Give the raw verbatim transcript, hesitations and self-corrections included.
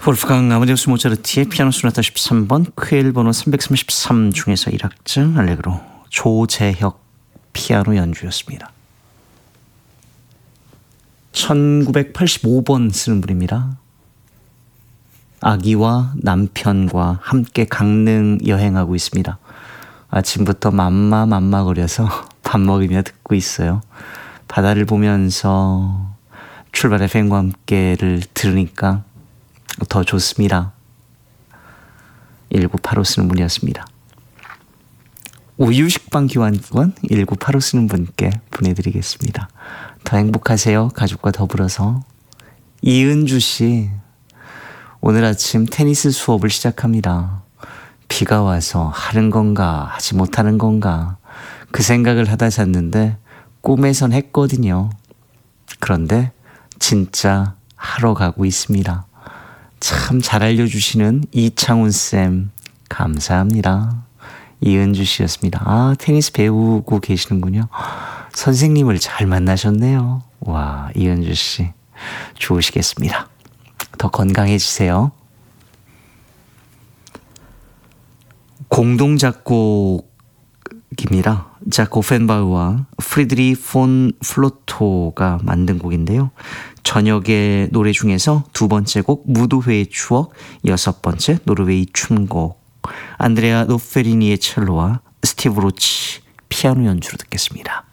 wolfgang 아마데우스 모차르트의 피아노 소나타 십삼 번 퀘일 번호 삼백삼십삼 중에서 일 악장 알레그로 조재혁 피아노 연주였습니다. 천구백팔십오 번 쓰는 분입니다. 아기와 남편과 함께 강릉 여행하고 있습니다. 아침부터 맘마 맘마거려서 밥 먹으며 듣고 있어요. 바다를 보면서 출발의 팬과 함께를 들으니까 더 좋습니다. 일구팔오 쓰는 분이었습니다. 우유식빵 교환권 일구팔오 쓰는 분께 보내드리겠습니다. 더 행복하세요. 가족과 더불어서. 이은주 씨, 오늘 아침 테니스 수업을 시작합니다. 비가 와서 하는 건가 하지 못하는 건가 그 생각을 하다 잤는데 꿈에선 했거든요. 그런데 진짜 하러 가고 있습니다. 참 잘 알려주시는 이창훈쌤 감사합니다. 이은주 씨였습니다. 아, 테니스 배우고 계시는군요. 선생님을 잘 만나셨네요. 와, 이은주 씨 좋으시겠습니다. 더 건강해지세요. 공동 작곡입니다. 자크 오펜바흐와 프리드리 폰 플로토가 만든 곡인데요. 저녁의 노래 중에서 두 번째 곡 무도회의 추억, 여섯 번째 노르웨이 춤곡, 안드레아 노페리니의 첼로와 스티브 로치 피아노 연주로 듣겠습니다.